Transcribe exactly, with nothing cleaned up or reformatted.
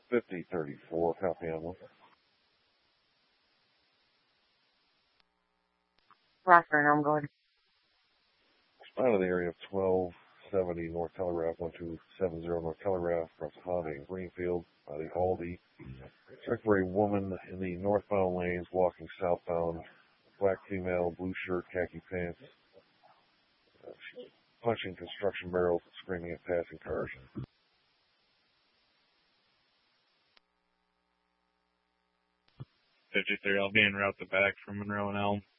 fifty thirty-four, copy on one. Rockburn, I'm going. Out of the area of twelve seventy North Telegraph, one two seven zero North Telegraph, across Hobby and Greenfield, by the Aldi. Check for a woman in the northbound lanes walking southbound. Black female, blue shirt, khaki pants. Uh, she's punching construction barrels and screaming at passing cars. fifty-three, I'll be en route to back from Monroe and Elm.